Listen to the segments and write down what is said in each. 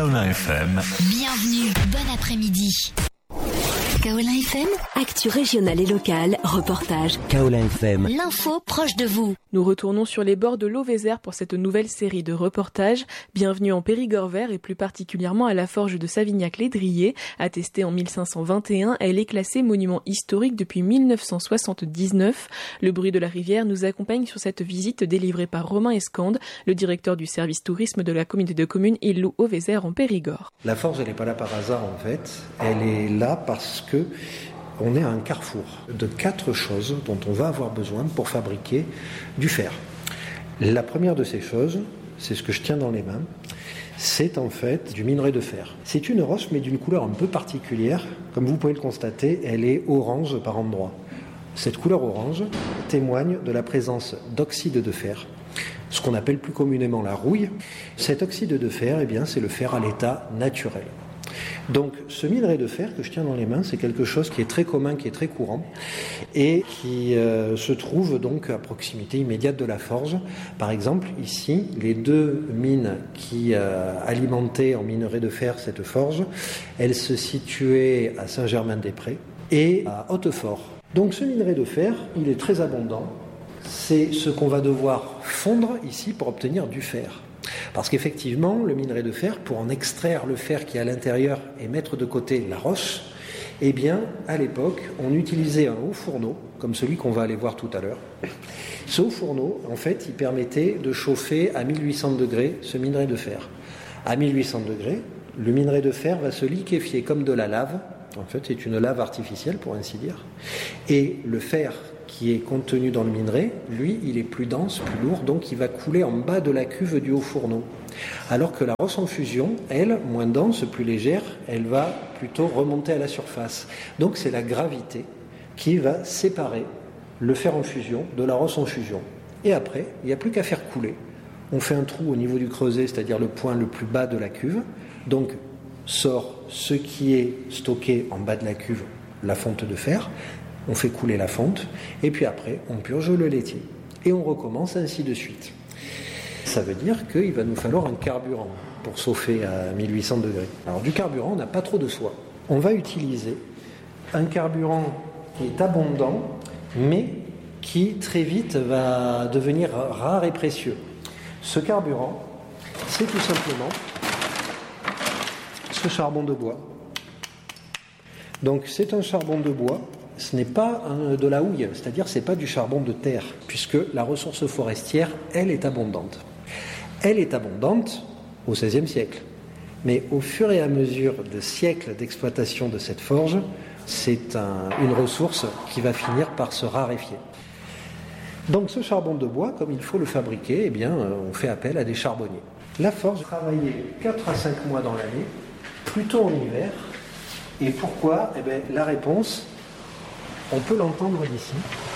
Kaolin FM. Bienvenue, bon après-midi. Kaolin FM, actu régionale et locale, reportage. Kaolin FM. L'info proche de vous. Nous retournons sur les bords de l'Auvézère pour cette nouvelle série de reportages. Bienvenue en Périgord vert et plus particulièrement à la forge de Savignac-les-Driers. Attestée en 1521, elle est classée monument historique depuis 1979. Le bruit de la rivière nous accompagne sur cette visite délivrée par Romain Escande, le directeur du service tourisme de la communauté de communes Illoux-Auvézère en Périgord. La forge, elle n'est pas là par hasard en fait. Elle est là parce que on est à un carrefour de 4 choses dont on va avoir besoin pour fabriquer du fer. La première de ces choses, c'est ce que je tiens dans les mains, c'est en fait du minerai de fer. C'est une roche mais d'une couleur un peu particulière. Comme vous pouvez le constater, elle est orange par endroits. Cette couleur orange témoigne de la présence d'oxyde de fer, ce qu'on appelle plus communément la rouille. Cet oxyde de fer, eh bien, c'est le fer à l'état naturel. Donc ce minerai de fer que je tiens dans les mains, c'est quelque chose qui est très commun, qui est très courant et qui se trouve donc à proximité immédiate de la forge. Par exemple, ici, les 2 mines qui alimentaient en minerai de fer cette forge, elles se situaient à Saint-Germain-des-Prés et à Hautefort. Donc ce minerai de fer, il est très abondant. C'est ce qu'on va devoir fondre ici pour obtenir du fer. Parce qu'effectivement, le minerai de fer, pour en extraire le fer qui est à l'intérieur et mettre de côté la roche, eh bien, à l'époque, on utilisait un haut fourneau, comme celui qu'on va aller voir tout à l'heure. Ce haut fourneau, en fait, il permettait de chauffer à 1800 degrés ce minerai de fer. À 1800 degrés, le minerai de fer va se liquéfier comme de la lave. En fait, c'est une lave artificielle, pour ainsi dire. Et le fer qui est contenu dans le minerai, lui, il est plus dense, plus lourd, donc il va couler en bas de la cuve du haut fourneau. Alors que la roche en fusion, elle, moins dense, plus légère, elle va plutôt remonter à la surface. Donc c'est la gravité qui va séparer le fer en fusion de la roche en fusion. Et après, il n'y a plus qu'à faire couler. On fait un trou au niveau du creuset, c'est-à-dire le point le plus bas de la cuve. Donc sort ce qui est stocké en bas de la cuve, la fonte de fer. On fait couler la fonte, et puis après, on purge le laitier. Et on recommence ainsi de suite. Ça veut dire qu'il va nous falloir un carburant pour chauffer à 1800 degrés. Alors du carburant, on n'a pas trop de choix. On va utiliser un carburant qui est abondant, mais qui très vite va devenir rare et précieux. Ce carburant, c'est tout simplement ce charbon de bois. Donc c'est un charbon de bois. Ce n'est pas de la houille, c'est-à-dire ce n'est pas du charbon de terre, puisque la ressource forestière, elle est abondante. Elle est abondante au XVIe siècle. Mais au fur et à mesure de siècles d'exploitation de cette forge, c'est une ressource qui va finir par se raréfier. Donc ce charbon de bois, comme il faut le fabriquer, eh bien, on fait appel à des charbonniers. La forge travaillait 4 à 5 mois dans l'année, plutôt en hiver. Et pourquoi ? Eh bien, la réponse, on peut l'entendre d'ici.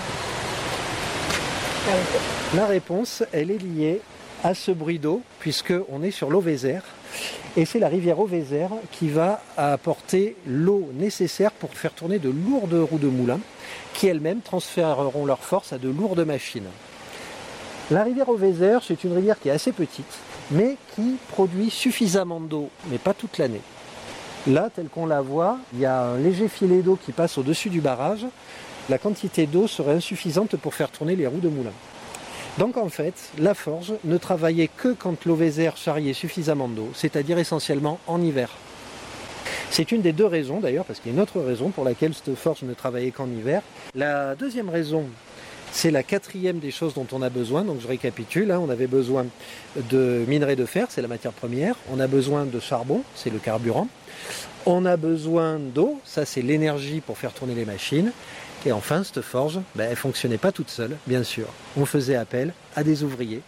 La réponse, elle est liée à ce bruit d'eau, puisqu'on est sur l'Auvézère. Et c'est la rivière Auvézère qui va apporter l'eau nécessaire pour faire tourner de lourdes roues de moulin, qui elles-mêmes transféreront leur force à de lourdes machines. La rivière Auvézère, c'est une rivière qui est assez petite, mais qui produit suffisamment d'eau, mais pas toute l'année. Là, telle qu'on la voit, il y a un léger filet d'eau qui passe au-dessus du barrage. La quantité d'eau serait insuffisante pour faire tourner les roues de moulin. Donc en fait, la forge ne travaillait que quand l'Auvézère charriait suffisamment d'eau, c'est-à-dire essentiellement en hiver. C'est une des 2 raisons d'ailleurs, parce qu'il y a une autre raison pour laquelle cette forge ne travaillait qu'en hiver. La deuxième raison, c'est la 4e des choses dont on a besoin. Donc je récapitule, on avait besoin de minerai de fer, c'est la matière première. On a besoin de charbon, c'est le carburant. On a besoin d'eau, ça c'est l'énergie pour faire tourner les machines. Et enfin, cette forge, elle ne fonctionnait pas toute seule, bien sûr. On faisait appel à des ouvriers.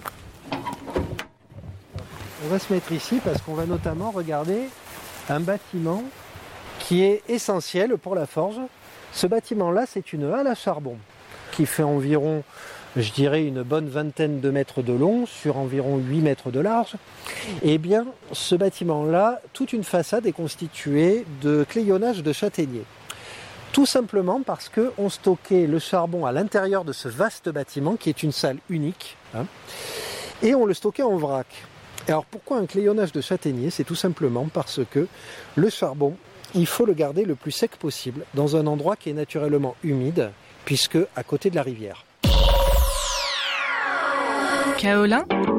On va se mettre ici parce qu'on va notamment regarder un bâtiment qui est essentiel pour la forge. Ce bâtiment-là, c'est une halle à charbon qui fait environ, je dirais, une bonne vingtaine de mètres de long sur environ 8 mètres de large. Eh bien, ce bâtiment-là, toute une façade est constituée de clayonnage de châtaignier. Tout simplement parce qu'on stockait le charbon à l'intérieur de ce vaste bâtiment qui est une salle unique, et on le stockait en vrac. Alors pourquoi un clayonnage de châtaignier? C'est tout simplement parce que le charbon, il faut le garder le plus sec possible dans un endroit qui est naturellement humide, puisque à côté de la rivière. Kaolin